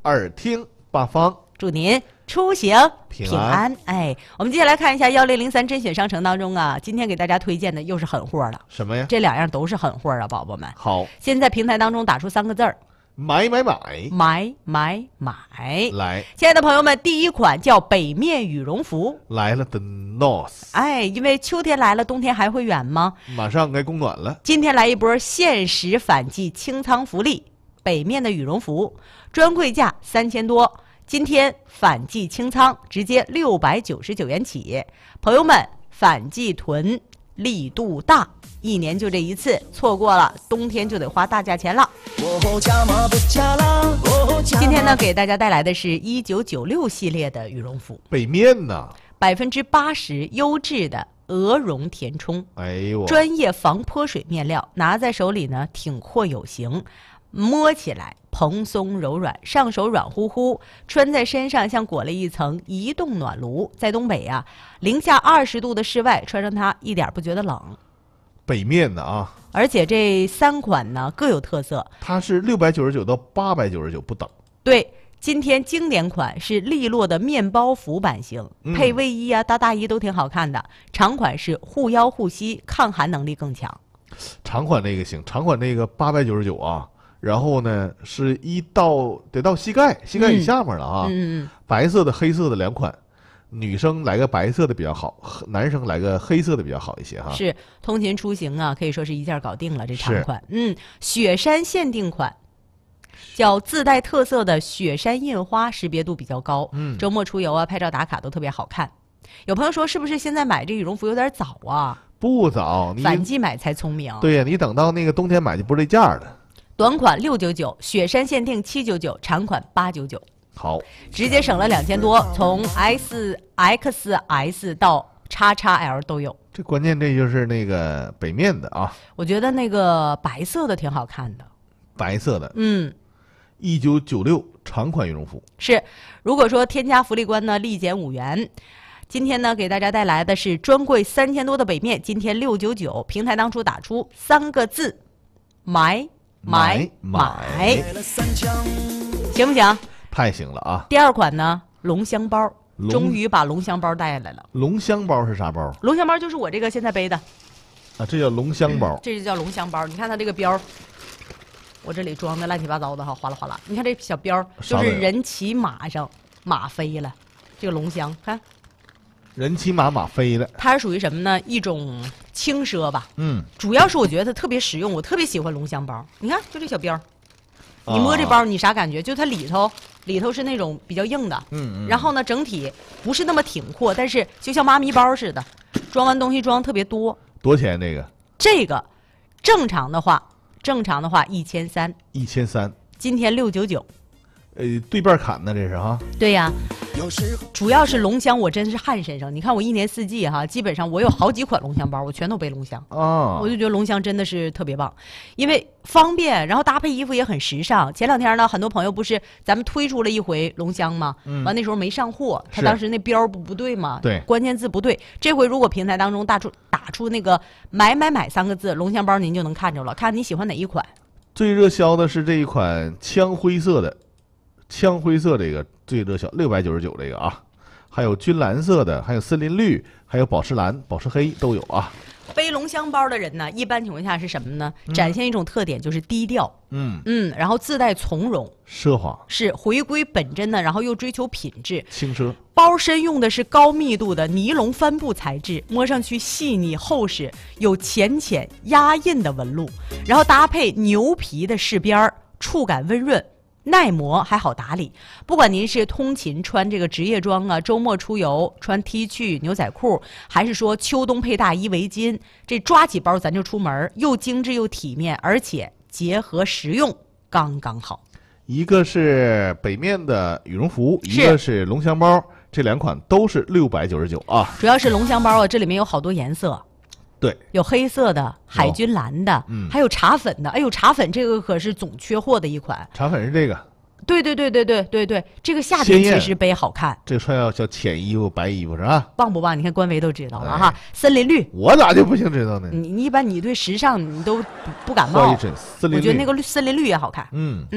耳听八方， 祝您出行平安。哎，我们接下来看一下1003甄选商城当中啊，今天给大家推荐的又是狠货了。 什么呀？ 这2样都是狠货啊，宝宝们。 好， 先在平台当中打出3个字儿。 买。来， 亲爱的朋友们，第一款叫北面羽绒服来了 The North。 哎，因为秋天来了，冬天还会远吗？ 马上该供暖了。 今天来一波限时反季清仓福利，北面的羽绒服专柜价3000多，今天反季清仓，直接699元起。朋友们，反季囤力度大，一年就这一次，错过了冬天就得花大价钱了。今天呢，给大家带来的是1996系列的羽绒服， 北面呢 ，80%优质的鹅绒填充， 哎呦， 专业防泼水面料，拿在手里呢挺阔有型，摸起来蓬松柔软，上手软乎乎，穿在身上像裹了一层移动暖炉。在东北啊，-20度的室外，穿上它一点不觉得冷。 北面的啊， 而且这3款呢各有特色， 它是699到899不等。 对，今天经典款是利落的面包服版型，配卫衣啊、搭大衣都挺好看的。长款是护腰护膝，抗寒能力更强。 长款那个行，长款那个899啊，然后呢是得到膝盖以下面了啊。白色的、黑色的2款。女生来个白色的比较好，男生来个黑色的比较好一些哈。 是通勤出行啊，可以说是一件搞定了。这长款，雪山限定款，叫自带特色的雪山印花，识别度比较高。周末出游啊，拍照打卡都特别好看。有朋友说，是不是现在买这羽绒服有点早啊？ 不早，你反季买才聪明。 对呀，你等到那个冬天买就不是这价了。 短款699，雪山限定799，长款899。 好， 直接省了2000多，从 XS 到XXL 都有。 这关键这就是那个北面的啊， 我觉得那个白色的挺好看的。 白色的，1996长款羽绒服是。如果说添加福利关呢，立减5元。今天呢，给大家带来的是专柜3000多的北面，今天699，平台当初打出3个字：买，行不行？ 太行了啊！ 第2款呢，龙箱包，终于把龙箱包带来了。 龙箱包是啥包？ 龙箱包就是我这个现在背的啊，这叫龙箱包， 这就叫龙箱包。你看它这个标，我这里装的乱七八糟的哈，哗啦哗啦。你看这小标，就是人骑马上，马飞了，这个龙箱，看人骑马飞了。 它是属于什么呢？一种轻奢吧。主要是我觉得它特别实用，我特别喜欢龙箱包。你看，就这小标。你摸这包你啥感觉？就它里头是那种比较硬的，然后呢整体不是那么挺阔，但是就像妈咪包似的，装完东西装特别多。 多少钱这个？ 这个正常的话1300。 1300。 今天699。 对半砍呢，这是哈。 对呀，主要是龙箱，我真是汗身上。你看我一年四季哈，基本上我有好几款龙箱包，我全都背龙箱啊。 我就觉得龙箱真的是特别棒，因为方便，然后搭配衣服也很时尚。前2天呢，很多朋友不是咱们推出了一回龙箱吗？完那时候没上货，他当时那标不对嘛， 对， 关键字不对。这回如果平台当中打出那个买3个字，龙箱包您就能看着了，看你喜欢哪一款。 最热销的是这一款枪灰色的。枪灰色这个最热销，699这个啊，还有军蓝色的，还有森林绿，还有宝石蓝、宝石黑都有啊。 背龙箱包的人呢，一般情况下是什么呢？展现一种特点，就是低调，然后自带从容， 奢华，是回归本真的，然后又追求品质， 轻奢。 包身用的是高密度的尼龙帆布材质，摸上去细腻厚实，有浅压印的纹路，然后搭配牛皮的饰边，触感温润。耐磨还好打理，不管您是通勤穿这个职业装啊，周末出游穿 T 恤牛仔裤，还是说秋冬配大衣围巾，这抓起包咱就出门，又精致又体面，而且结合实用，刚刚好。 一个是北面的羽绒服，一个是龙箱包，这2款都是699啊。 主要是龙箱包啊，这里面有好多颜色。 对， 有黑色的、海军蓝的，还有茶粉的。哎呦，茶粉这个可是总缺货的一款。 茶粉是这个。 对，这个夏天其实背好看。 这个穿要叫浅衣服、白衣服是吧？ 棒不棒？你看官微都知道了哈。森林绿， 我咋就不行知道呢？ 你一般你对时尚你都不感冒。 我觉得那个森林绿也好看。